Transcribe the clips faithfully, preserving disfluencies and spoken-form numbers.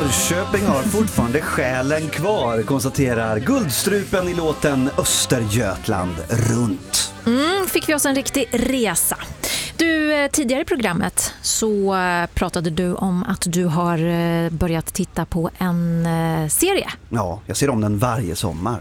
Norrköping har fortfarande själen kvar, konstaterar Guldstrupen i låten Östergötland runt. Mm, fick vi oss en riktig resa. Du, tidigare i programmet så pratade du om att du har börjat titta på en serie. Ja, jag ser om den varje sommar.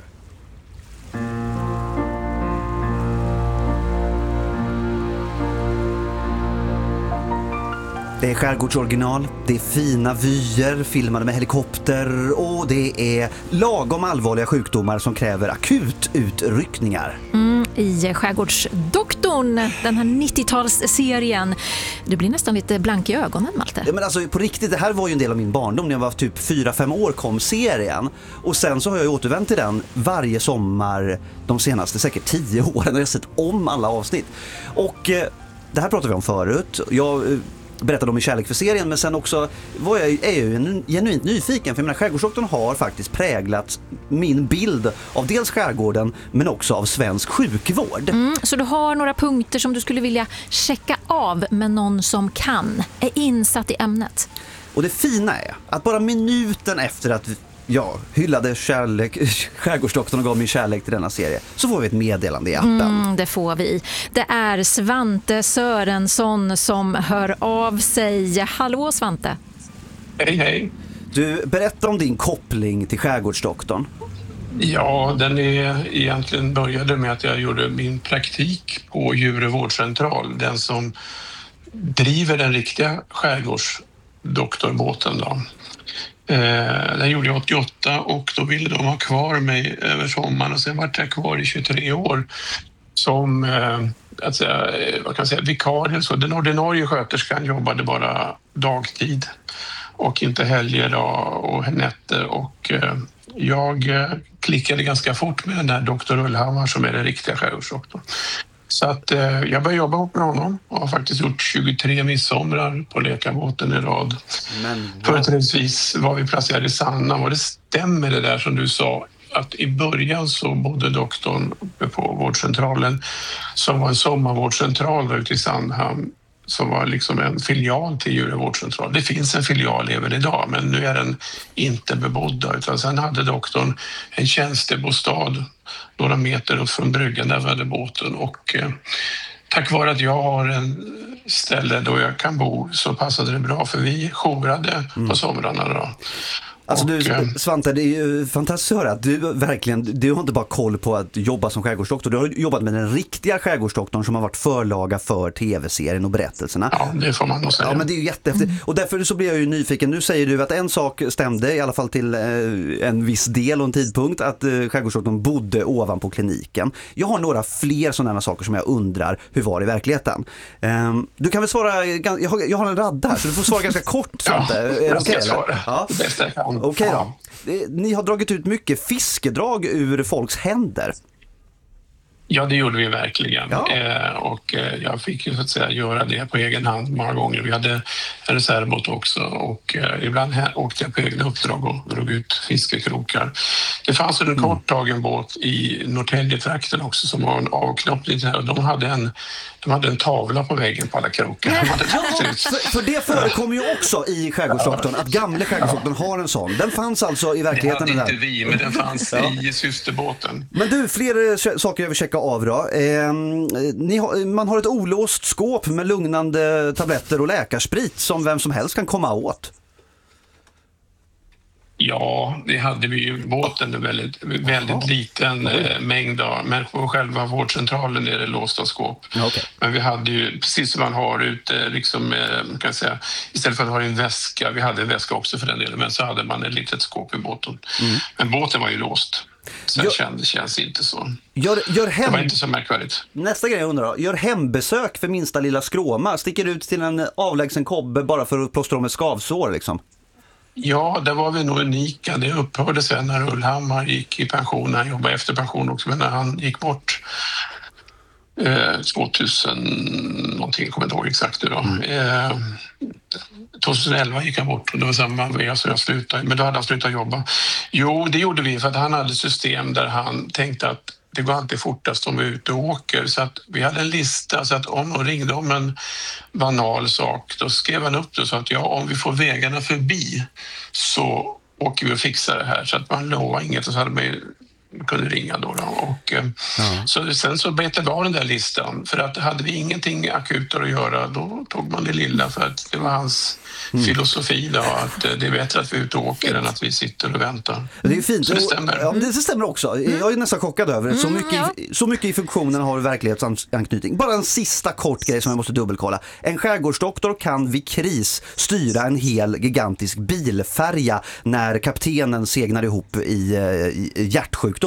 Det är skärgårdsoriginal, det är fina vyer filmade med helikopter och det är lagom allvarliga sjukdomar som kräver akut utryckningar. Mm, i Skärgårdsdoktorn, den här nittiotalsserien. Du blir nästan lite blank i ögonen, Malte. Ja, men alltså på riktigt, det här var ju en del av min barndom. När jag var typ fyra fem år kom serien. Och sen så har jag återvänt till den varje sommar de senaste säkert tio åren. Och jag har sett om alla avsnitt. Och eh, det här pratade vi om förut. Jag... Eh, berättade om i kärlek för serien, men sen också var jag, är jag ju genuint nyfiken, för jag menar, Skärgårdsdoktorn har faktiskt präglat min bild av dels skärgården men också av svensk sjukvård. Mm, så du har några punkter som du skulle vilja checka av med någon som kan, är insatt i ämnet. Och det fina är att bara minuten efter att jag hyllade kärlek, Skärgårdsdoktorn och gav min kärlek till denna serie, så får vi ett meddelande i appen. Mm, det får vi. Det är Svante Sörensson som hör av sig. Hallå Svante. Hej, hej. Du, berätta om din koppling till Skärgårdsdoktorn. Ja, den är egentligen började med att jag gjorde min praktik på Djure vårdcentral, den som driver den riktiga skärgårdsdoktorbåten då. Eh, den gjorde jag åttioåtta och då ville de ha kvar mig över sommaren och sen var jag kvar i tjugotre år som eh, att säga, vad kan jag säga, vikarie. Så den ordinarie sköterskan jobbade bara dagtid och inte helger då, och nätter och eh, jag eh, klickade ganska fort med den där doktor Ullhammar som är den riktiga skärgårdsdoktorn. Så att eh, jag började jobba ihop med honom och har faktiskt gjort tjugotre midsomrar på Lekabåten i rad. Men företrädesvis var vi placerade i Sandhamn och det stämmer det där som du sa, att i början så bodde doktorn uppe på vårdcentralen som var en sommarvårdscentral där ute i Sandhamn som var liksom en filial till Djure vårdcentral. Det finns en filial även idag, men nu är den inte bebodd, utan sen hade doktorn en tjänstebostad några meter upp från bryggan där vi hade båten och eh, tack vare att jag har en ställe då jag kan bo så passade det bra för vi jourade mm. på somrarna då. Alltså du, och, Svante, det är ju fantastiskt att höra att du verkligen, du har inte bara koll på att jobba som skärgårdsdoktor, du har jobbat med den riktiga skärgårdsdoktorn som har varit förlaga för tv-serien och berättelserna. Ja, det får man nog säga. Ja, men det är ju jättehäftigt. Mm. Och därför så blir jag ju nyfiken. Nu säger du att en sak stämde, i alla fall till eh, en viss del och en tidpunkt, att eh, skärgårdsdoktorn bodde ovanpå kliniken. Jag har några fler sådana saker som jag undrar, hur var det i verkligheten? Eh, du kan väl svara, jag har, jag har en radd här, så du får svara ganska kort, Svante. Ja, jag ska okay, svara. Ja. Det bästa jag kan. Okej då. Ni har dragit ut mycket fiskedrag ur folks händer. Ja, det gjorde vi verkligen. Ja. Eh, och eh, jag fick ju så att säga göra det på egen hand många gånger. Vi hade en reservbåt också och eh, ibland här åkte jag på egna uppdrag och drog ut fiskekrokar. Det fanns en mm. kort tag en båt i Norrtäljetrakten också som var en avknoppning här och de hade en, de hade en tavla på väggen på alla krokar. De hade för, för det förekommer ju också i Skärgårdsdoktorn att gamla Skärgårdsdoktorn har en sån. Den fanns alltså i verkligheten. Det hade inte vi, men den fanns ja. i systerbåten. Men du, fler saker jag vill checka av då. Eh, ni har, man har ett olåst skåp med lugnande tabletter och läkarsprit som vem som helst kan komma åt. Ja, det hade vi ju. Båten är väldigt, väldigt liten eh, mängd av, men på själva vårdcentralen är det låsta skåp. Okay. Men vi hade ju, precis som man har ute, liksom, eh, kan säga, istället för att ha en väska, vi hade en väska också för den delen, men så hade man ett litet skåp i båten. Mm. Men båten var ju låst. Sen kändes, känns inte så. Gör, gör hem... Det var inte så märkvärdigt. Nästa grej jag undrar då. Gör hembesök för minsta lilla skråma. Sticker ut till en avlägsen kobbe bara för att plåstra om ett skavsår liksom. Ja, där var vi nog unika. Det upphörde sen när Ullhammar gick i pension. Han jobbade efter pension också, men när han gick bort eh, tvåtusen någonting, kommer jag inte ihåg exakt nu då. Mm. Eh, tjugoelva gick han bort och det var samma veva som jag slutade, men då hade han slutat jobba. Jo, det gjorde vi för att han hade ett system där han tänkte att det går alltid fortast om vi är ute och åker. Så att vi hade en lista så att om de ringde om en banal sak, då skrev han upp det så att ja, om vi får vägarna förbi så åker vi och fixar det här. Så att man lovade inget och så hade man ju kunde ringa då. då. Och, ja. Så sen så betade vi av den där listan. För att hade vi ingenting akut att göra, då tog man det lilla. För att det var hans mm. filosofi då, att det är bättre att vi är ute och åker än att vi sitter och väntar. Det är fint. Så det stämmer. Ja, det stämmer också. Jag är nästan chockad över det. Så mycket, mm, ja. så mycket i funktionen har verklighetsanknytning. Bara en sista kort grej som jag måste dubbelkolla. En skärgårdsdoktor kan vid kris styra en hel gigantisk bilfärja när kaptenen segnar ihop i, i hjärtsjukdom.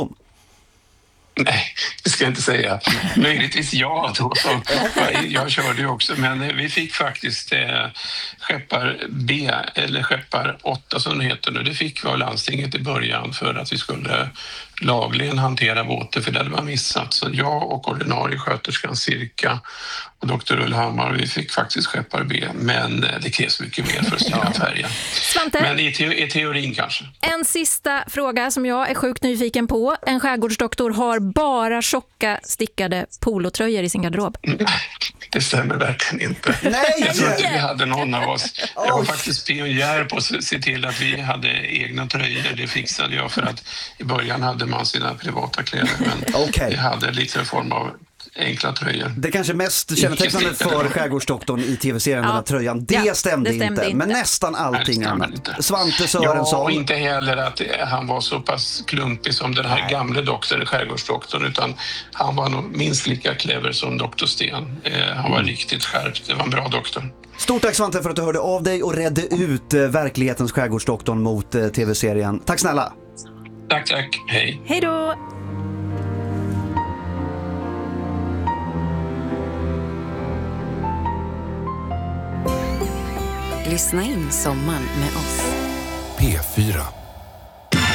Nej, det ska jag inte säga. Möjligtvis ja då. Jag körde ju också, men vi fick faktiskt eh, skeppar B eller skeppar åtta som det heter nu. Det fick vi av landstinget i början för att vi skulle lagligen hantera båten, för det hade man missat. Så jag och ordinarie sköterskan Cirka och doktor Ullhammar, vi fick faktiskt skeppar B, men det krävs mycket mer för att styra färjan. Svante? Men i, te- i teorin kanske. En sista fråga som jag är sjukt nyfiken på. En skärgårdsdoktor har bara tjocka stickade polotröjor i sin garderob. Det stämmer verkligen inte. Nej! Jag tror inte vi hade någon av oss. Jag var faktiskt pionjär på att se till att vi hade egna tröjor. Det fixade jag för att i början hade man sina privata kläder. Men okay. vi hade lite form av enkla tröjor. Det kanske mest kännetecknande för skärgårdsdoktorn i tv-serien, ja. den här tröjan, det, ja, stämde, det stämde inte, inte. Men nästan allting Nej, annat. Inte. Svante Sörensson. Ja, och inte heller att han var så pass klumpig som den här Nej. gamla doktorn, skärgårdsdoktorn, utan han var nog minst lika clever som doktor Sten. Eh, han var mm. riktigt skärpt. Det var en bra doktor. Stort tack Svante för att du hörde av dig och redde ut eh, verklighetens skärgårdsdoktorn mot eh, tv-serien. Tack snälla. Tack, tack. Hej. Hej då. Lyssna in sommaren med oss. P fyra.